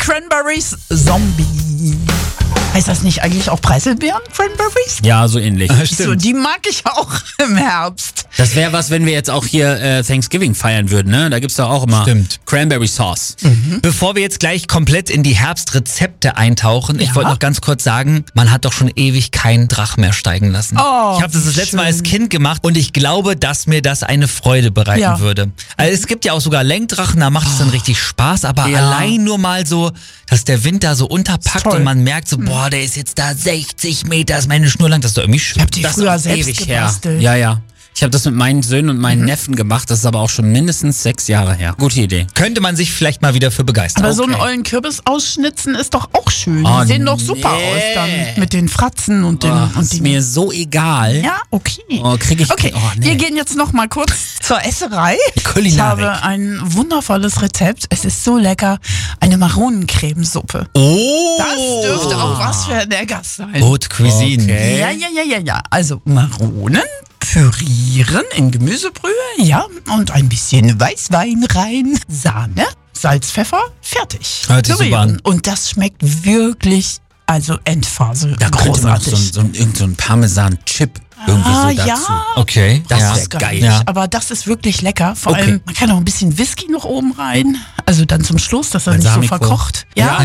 Cranberries Zombie. Heißt das nicht eigentlich auch Preiselbeeren, Cranberries? Ja, so ähnlich. So, die mag ich auch im Herbst. Das wäre was, wenn wir jetzt auch hier Thanksgiving feiern würden, ne? Da gibt's doch auch immer Cranberry Sauce. Bevor wir jetzt gleich komplett in die Herbstrezepte eintauchen, ich wollte noch ganz kurz sagen, man hat doch schon ewig keinen Drach mehr steigen lassen. Oh, ich habe das letzte Mal als Kind gemacht und ich glaube, dass mir das eine Freude bereiten würde. Also es gibt ja auch sogar Lenkdrachen, da macht es dann richtig Spaß, aber allein nur mal so, dass der Wind da so unterpackt und man merkt so, boah, der ist jetzt da 60 Meter, ist meine Schnur lang, das ist doch irgendwie schön. Ich hab die Das früher ist selbst ewig gebastelt. her. Ja. Ich habe das mit meinen Söhnen und meinen Neffen gemacht, das ist aber auch schon mindestens 6 Jahre her. Gute Idee. Könnte man sich vielleicht mal wieder für begeistern. Aber so einen ollen Kürbis ausschnitzen ist doch auch schön. Oh, Die sehen doch super aus dann mit den Fratzen und den... Das ist mir so egal. Ja, okay. Oh, krieg ich... Okay, Oh, nee. wir gehen jetzt noch mal kurz zur Esserei. Kulinarik. Ich habe ein wundervolles Rezept. Es ist so lecker. Eine Maronencremesuppe. Oh! Das dürfte auch was für der Gast sein. Haute Cuisine. Okay. Ja. Also Maronen pürieren in Gemüsebrühe, ja, und ein bisschen Weißwein rein, Sahne, Salz, Pfeffer, fertig. Hört sich super an. Und das schmeckt wirklich, also Endphase, Da könnte man noch großartig. so ein Parmesan-Chip irgendwie so dazu. Ja. Okay, Das ja. ist geil. Ja. Aber das ist wirklich lecker. Vor Okay. allem, man kann auch ein bisschen Whisky noch oben rein. Also dann zum Schluss, dass er nicht so Balsamico. verkocht. Ja.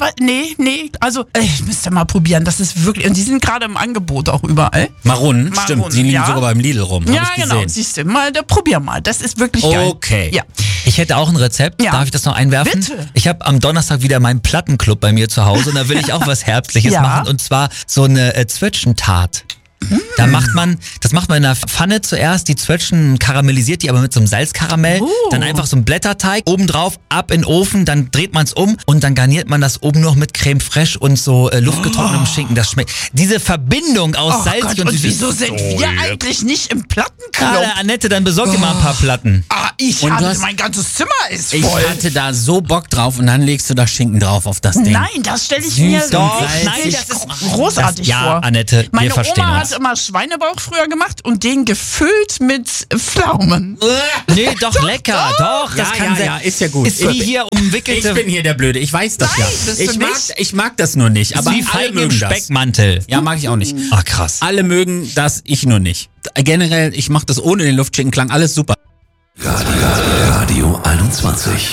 Nee. Also, ich müsste mal probieren. Das ist wirklich, und die sind gerade im Angebot auch überall. Maronen, stimmt. Die liegen ja. sogar beim Lidl rum. Ja, Hab ich genau. gesehen. Siehst du, probier mal. Das ist wirklich geil. Okay. Ja. Ich hätte auch ein Rezept. Ja. Darf ich das noch einwerfen? Bitte. Ich habe am Donnerstag wieder meinen Plattenclub bei mir zu Hause und da will ich auch was Herbstliches Ja. machen und zwar so eine Zwetschgentart. Da macht man, das macht man in einer Pfanne zuerst, die Zwetschgen karamellisiert die aber mit so einem Salzkaramell, dann einfach so ein Blätterteig, obendrauf, ab in den Ofen, dann dreht man es um und dann garniert man das oben noch mit Creme fraiche und so luftgetrocknetem Schinken. Das schmeckt. Diese Verbindung aus salzig Gott, und und süß. wieso sind wir eigentlich nicht im Plattenclub? Annette, dann besorg dir mal ein paar Platten. Und du hast- mein ganzes Zimmer ist Ich voll. hatte da so Bock drauf und dann legst du da Schinken drauf auf das Ding. Nein, das stelle ich mir Doch, richtig nein, das ist das- großartig ja, vor. Annette, wir Meine verstehen Oma uns. hat immer Schweinebauch früher gemacht und den gefüllt mit Pflaumen. Nee, doch lecker, doch. Das kann sehr. ist ja gut. Ist wie hier Ich umwickelte. bin hier der Blöde, ich weiß das Nein, bist du Ich mag das nur nicht, aber wie alle Feigen im mögen das. Speckmantel. Ja, mag ich auch nicht. Ach krass. Alle mögen das, ich nur nicht. Generell, ich mache das ohne den Luftschinken, klang alles super. Radio 21.